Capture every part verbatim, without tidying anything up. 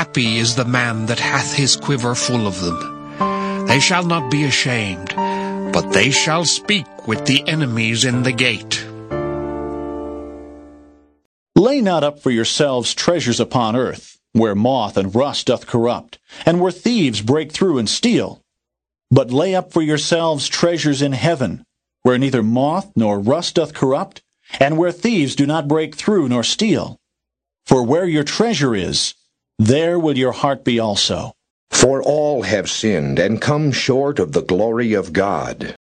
Happy is the man that hath his quiver full of them. They shall not be ashamed, but they shall speak with the enemies in the gate. Lay not up for yourselves treasures upon earth, where moth and rust doth corrupt, and where thieves break through and steal. But lay up for yourselves treasures in heaven, where neither moth nor rust doth corrupt, and where thieves do not break through nor steal. For where your treasure is, there will your heart be also. For all have sinned and come short of the glory of God.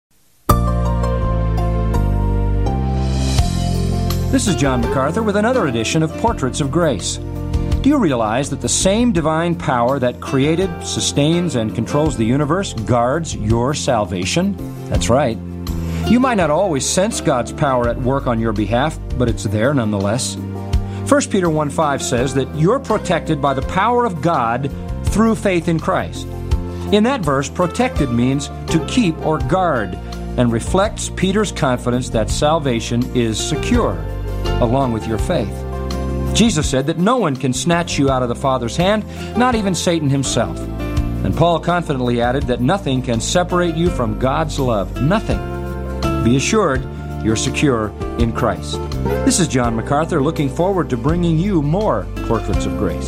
This is John MacArthur with another edition of Portraits of Grace. Do you realize that the same divine power that created, sustains, and controls the universe guards your salvation? That's right. You might not always sense God's power at work on your behalf, but it's there nonetheless. First Peter one five says that you're protected by the power of God through faith in Christ. In that verse, protected means to keep or guard, and reflects Peter's confidence that salvation is secure, along with your faith. Jesus said that no one can snatch you out of the Father's hand, not even Satan himself. And Paul confidently added that nothing can separate you from God's love. Nothing. Be assured you're secure in Christ. This is John MacArthur looking forward to bringing you more Portraits of Grace.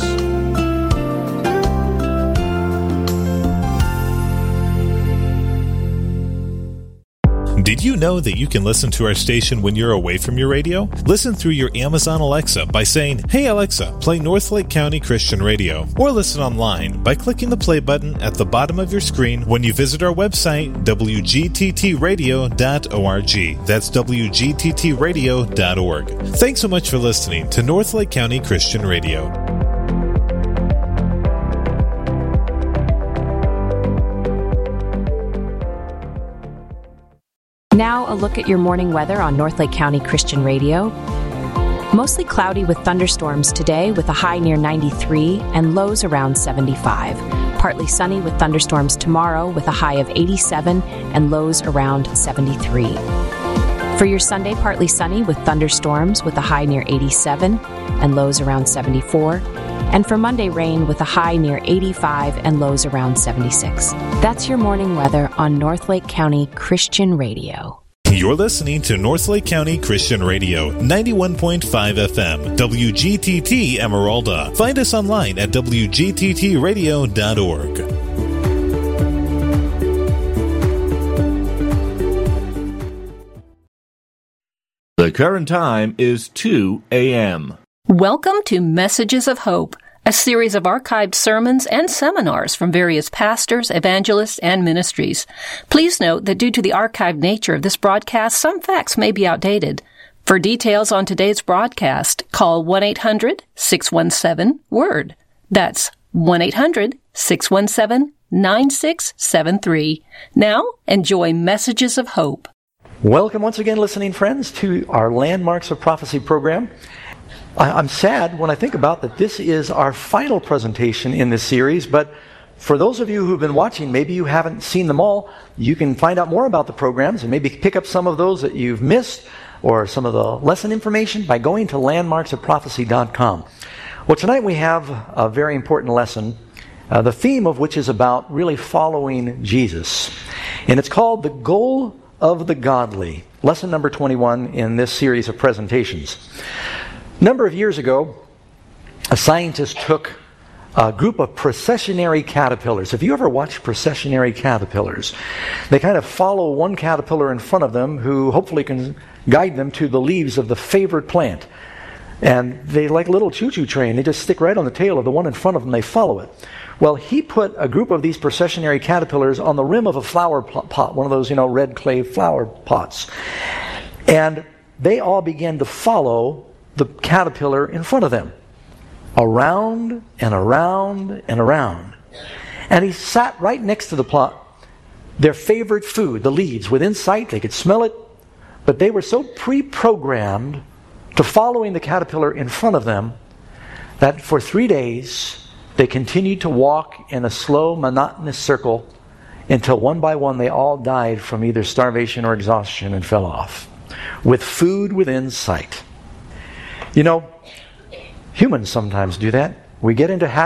Did you know that you can listen to our station when you're away from your radio? Listen through your Amazon Alexa by saying, "Hey Alexa, play Northlake County Christian Radio." Or listen online by clicking the play button at the bottom of your screen when you visit our website, w g t t radio dot org. That's w g t t radio dot org. Thanks so much for listening to Northlake County Christian Radio. Now a look at your morning weather on Northlake County Christian Radio. Mostly cloudy with thunderstorms today with a high near ninety-three and lows around seventy-five. Partly sunny with thunderstorms tomorrow with a high of eighty-seven and lows around seventy-three. For your Sunday, partly sunny with thunderstorms with a high near eighty-seven and lows around seventy-four. And for Monday, rain with a high near eighty-five and lows around seventy-six. That's your morning weather on Northlake County Christian Radio. You're listening to Northlake County Christian Radio, ninety-one point five F M, W G T T Emeralda. Find us online at w g t t radio dot org. The current time is two a.m. Welcome to Messages of Hope, a series of archived sermons and seminars from various pastors, evangelists, and ministries. Please note that due to the archived nature of this broadcast, some facts may be outdated. For details on today's broadcast, call one eight hundred six one seven WORD. That's one eight hundred six one seven nine six seven three. Now, enjoy Messages of Hope. Welcome once again, listening friends, to our Landmarks of Prophecy program. I'm sad when I think about that this is our final presentation in this series, but for those of you who've been watching, maybe you haven't seen them all, you can find out more about the programs and maybe pick up some of those that you've missed or some of the lesson information by going to landmarks of prophecy dot com. Well, tonight we have a very important lesson, uh, the theme of which is about really following Jesus. And it's called The Goal of the Godly, lesson number twenty-one in this series of presentations. A number of years ago, a scientist took a group of processionary caterpillars. Have you ever watched processionary caterpillars? They kind of follow one caterpillar in front of them who hopefully can guide them to the leaves of the favored plant. And they, like a little choo-choo train, they just stick right on the tail of the one in front of them, they follow it. Well, he put a group of these processionary caterpillars on the rim of a flower pot, one of those, you know, red clay flower pots. And they all began to follow the caterpillar in front of them, around and around and around. And he sat right next to the plot, their favorite food, the leaves, within sight. They could smell it, but they were so pre-programmed to following the caterpillar in front of them that for three days they continued to walk in a slow, monotonous circle until one by one they all died from either starvation or exhaustion and fell off, with food within sight. You know, humans sometimes do that. We get into habits